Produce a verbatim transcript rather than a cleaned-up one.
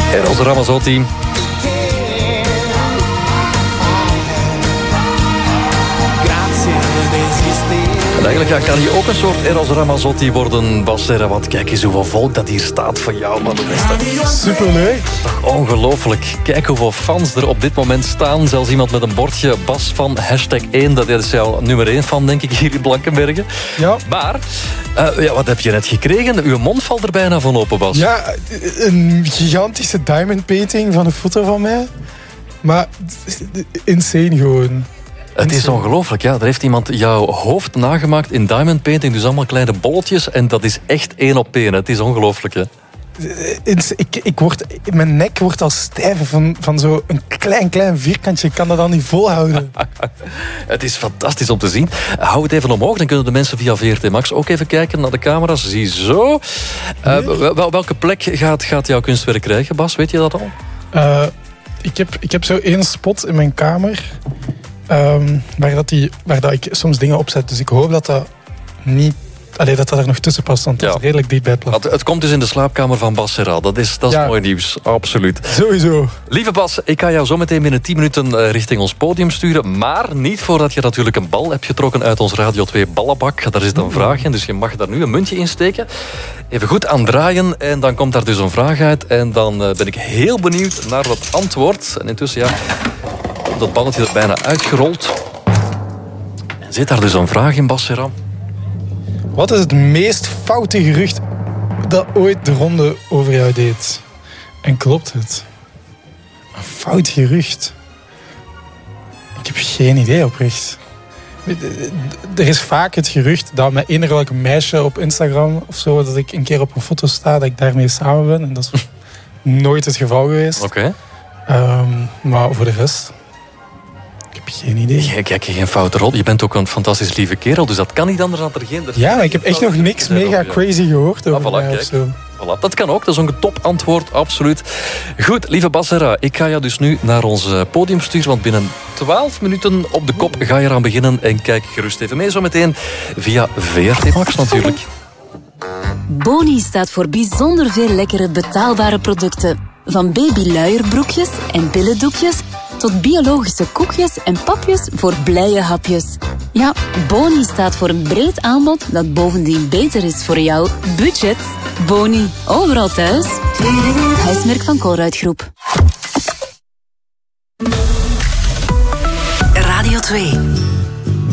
Eros Ramazzotti. En eigenlijk ja, kan je ook een soort Eros Ramazzotti worden, Bas Serra. Want kijk eens hoeveel volk dat hier staat voor jou. Man. Dat is toch superleuk. Toch ongelooflijk. Kijk hoeveel fans er op dit moment staan. Zelfs iemand met een bordje Bas van hashtag één. Dat is jouw nummer één fan, denk ik, hier in Blankenbergen. Ja. Maar, uh, ja, wat heb je net gekregen? Uw mond valt er bijna van open, Bas. Ja, een gigantische diamond painting van een foto van mij. Maar insane gewoon. Het is ongelooflijk, ja. Er heeft iemand jouw hoofd nagemaakt in diamond painting. Dus allemaal kleine bolletjes. En dat is echt één op één. Het is ongelooflijk, hè. Ik, ik word, mijn nek wordt al stijf van, van zo'n klein, klein vierkantje. Ik kan dat dan niet volhouden. Het is fantastisch om te zien. Hou het even omhoog, dan kunnen de mensen via V R T Max ook even kijken naar de camera's. Ziezo. Uh, wel, welke plek gaat, gaat jouw kunstwerk krijgen, Bas? Weet je dat al? Uh, ik, heb, ik heb zo één spot in mijn kamer... Um, waar, dat die, waar dat ik soms dingen opzet. Dus ik hoop dat dat niet... Allee, dat dat er nog tussen past, want dat ja. is redelijk diep bij het plafond. Het, het komt dus in de slaapkamer van Bas Serra. Dat is, dat is ja. mooi nieuws, absoluut. Sowieso. Lieve Bas, ik ga jou zo meteen binnen tien minuten richting ons podium sturen. Maar niet voordat je natuurlijk een bal hebt getrokken uit ons Radio twee ballenbak. Daar zit een vraag in, dus je mag daar nu een muntje in steken. Even goed aan draaien en dan komt daar dus een vraag uit. En dan ben ik heel benieuwd naar het antwoord. En intussen, ja... dat balletje er bijna uitgerold. En zit daar dus een vraag in, Bas Serra? Wat is het meest foute gerucht dat ooit de ronde over jou deed? En klopt het? Een fout gerucht? Ik heb geen idee oprecht. Er is vaak het gerucht dat met eender welk meisje op Instagram of zo, dat ik een keer op een foto sta, dat ik daarmee samen ben. En dat is nooit het geval geweest. Oké. Okay. Um, maar voor de rest... Ik heb geen idee. Kijk, kijk, geen foute rol. Je bent ook een fantastisch lieve kerel, dus dat kan niet anders dan er geen... Er ja, maar ik heb echt nog niks mega crazy gehoord over ah, voilà, mij of zo. Voilà, dat kan ook, dat is een top antwoord, absoluut. Goed, lieve Bas Serra, ik ga jou dus nu naar ons podium sturen, want binnen twaalf minuten op de kop ga je eraan beginnen. En kijk gerust even mee zometeen via V R T Max natuurlijk. Boni staat voor bijzonder veel lekkere betaalbare producten. Van babyluierbroekjes en billendoekjes tot biologische koekjes en papjes voor blije hapjes. Ja, Boni staat voor een breed aanbod dat bovendien beter is voor jouw budget. Boni, overal thuis. Huismerk van Colruyt Groep. Radio twee.